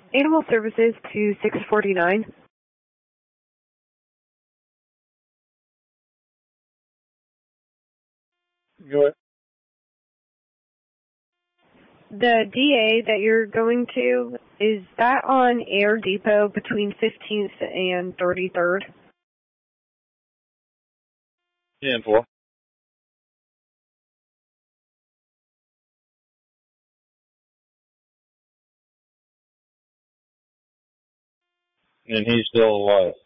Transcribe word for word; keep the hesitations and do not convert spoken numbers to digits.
Animal Services to six forty-nine. Go ahead. The D A that you're going to, is that on Air Depot between fifteenth and thirty-third? ten four. And he's still alive.